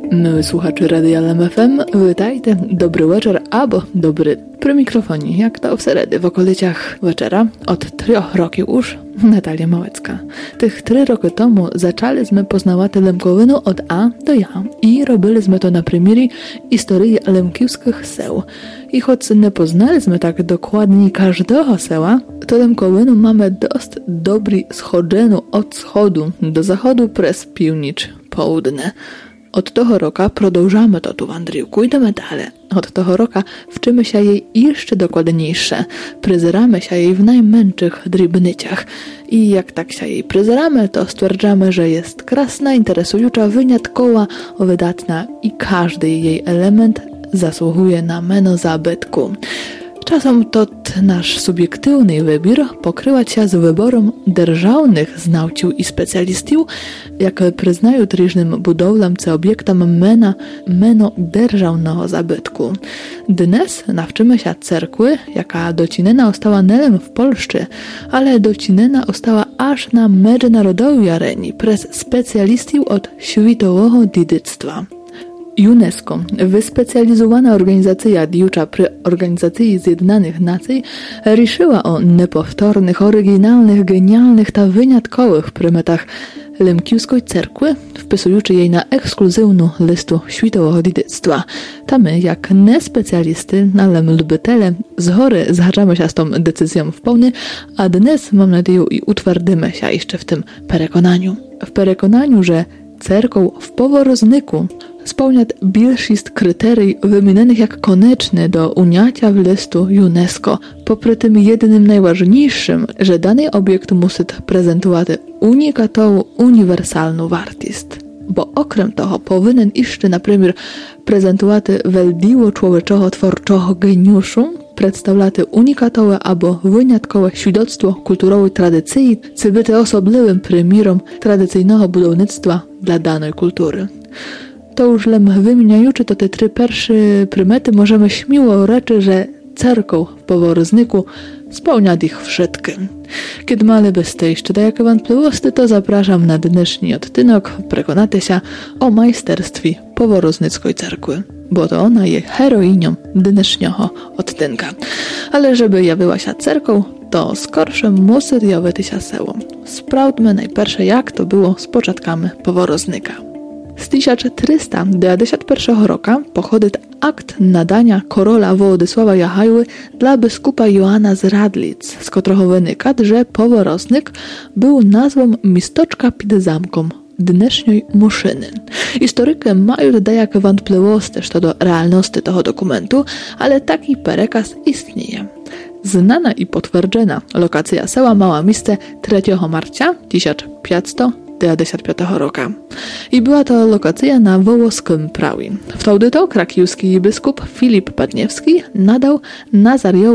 Miły słuchacze Radia LMF FM, witajcie, dobry wieczór albo dobry przy mikrofonie, jak to w seredy w okolicach wieczora, od 3 roków już, Natalia Małecka. Tych 3 roki temu zaczęliśmy poznawać Lemkowinu od A do Ja i robiliśmy to na premierii historii lemkiwskich seł. I choć nie poznaliśmy tak dokładnie każdego seła, to Lemkowinu mamy dość dobry schodzeniu od wschodu do zachodu przez północ, południe. Od toho roka продовжamy to tu wandrівку, йдемо далі. Od toho roka wczymy się jej jeszcze dokładniejsze, przyzeramy się jej w najmniejszych drobnicach. I jak tak się jej przyzeramy, to stwierdzamy, że jest krasna, interesująca, wyjątkowa, wydatna i każdy jej element zasługuje na miano zabytku. Czasem to nasz subiektywny wybór pokrywać się z wyborem державnych znawców i specjalistów, jak przyznają różnym budowlom czy obiektom miano державnego zabytku. Dnes nawczymy się cerkwy, jaka docinena ostała nie w Polsce, ale docinena ostała aż na międzynarodowej arenie przez specjalistów od światowego dziedzictwa. UNESCO, wyspecjalizowana organizacja dziewcza przy Organizacji Zjednoczonych Nacji, ruszyła o niepowtórnych, oryginalnych, genialnych ta wyjątkowych prymetach lemkiwskiej cerkwy, wpisując jej na ekskluzywną listę światowego dziedzictwa. Tam my, jak niespecjalisty, ale lubitele, z góry zgadzamy się z tą decyzją w pełni, a dnes, mam nadzieję, i utwardymy się jeszcze w tym przekonaniu. W przekonaniu, że cerkoł w Poworoznyku spełnia większość kryterii wymienionych jak konieczne do unięcia w listu UNESCO, poprzez tym jedynym najważniejszym, że dany obiekt musi prezentować unikatową, uniwersalną wartość. Bo okrem toho powinien jeszcze na przykład prezentować wielkiego człowieczego twórczego geniuszu, przedstawiać unikatowe albo wyjątkowe świadectwo kulturowej tradycji, czy być osobliwym premierem tradycyjnego budownictwa dla danej kultury. To już wymieniajući to te 3 pierwsze prymety, możemy śmiało rzeczy, że cerkoł w Poworoznyku spełnia ich wszystkie. Kiedy mali byście jeszcze dajakie wątpliwości, to zapraszam na dnešní odtynek, przekonacie się o majsterstwie Poworoznyckiej cerkwy, bo to ona jest heroinią dnešního odtynka. Ale żeby jawiła się cerką, to skorsze musi jawić się seło. Sprawdźmy najpierw, jak to było z początkami Poworoznyka. Z 1391 roku pochodzi akt nadania korola Wołodysława Jachajły dla biskupa Joana z Radlic, z którego wynika, że Poworoznyk był nazwą miasteczka pod zamkiem dnešniej Muszyny. Historycy mają dajakie wątpliwości co do realności tego dokumentu, ale taki przekaz istnieje. Znana i potwierdzona lokacja seła miała miejsce 3 marca 1595 roku. I była to lokacja na Wołoskim prawie. Wtedy to krakiewski biskup Filip Padniewski nadał Nazariowi